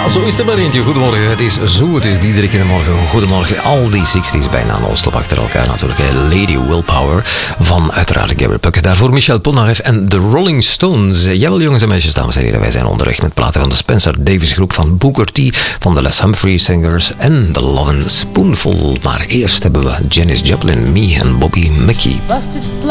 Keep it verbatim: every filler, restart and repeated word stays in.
Ja, zo is er maar eentje. Goedemorgen, het is zo, het is Diederik in de morgen. Goedemorgen, al die zestig's bijna non-stop achter elkaar natuurlijk. Lady Willpower van uiteraard Gary Puck. Daarvoor Michel Polnareff en de Rolling Stones. Jawel jongens en meisjes, dames en heren, wij zijn onderweg met platen van de Spencer Davis groep, van Booker T, van de Les Humphrey Singers en de Lovin' Spoonful. Maar eerst hebben we Janis Joplin, Me en Bobby McGee. Busted